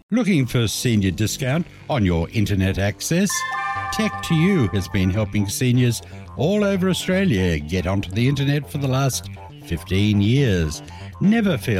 Looking for senior discount on your internet access? Tech2U has been helping seniors all over Australia get onto the internet for the last 15 years. Never feel